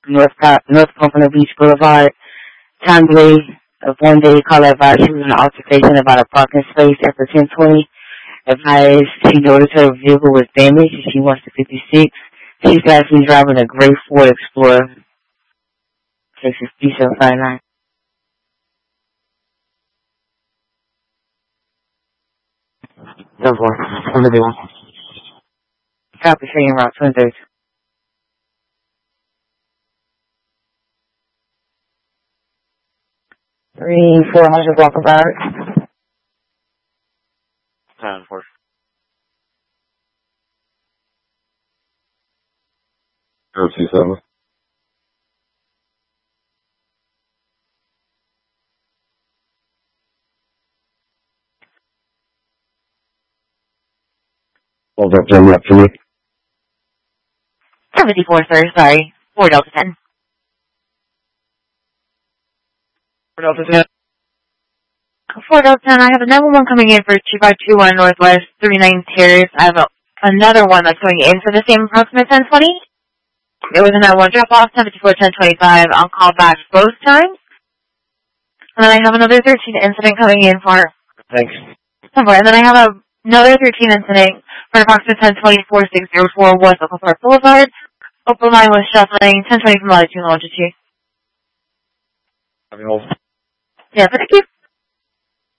North Pompano Beach Boulevard. Timely of 1 day caller advised she was in an altercation about a parking space after 10:20. Advised she noticed her vehicle was damaged and she wants to 56. She's actually driving a gray Ford Explorer. Texas B759. No more. I'm gonna do one. Copy, saying route 23. 3400 Walker Road. 10-4. Zero 27. Hold up, turn up to me. 74, sir, sorry. 4 Delta 10. 4 Delta 10. 4 Delta 10, I have another one coming in for 2521 Northwest 39 Terrace. I have another one that's going in for the same approximate 1020. There was another one drop off, 74 1025. I'll call back both times. And then I have another 13 incident coming in for... Thanks. Somewhere. And then I have another 13 incident for approximate 1024 604 West Oakland Park Boulevard. Open line was shuffling, 1020 from latitude and longitude. Have you hold? Yeah, thank you.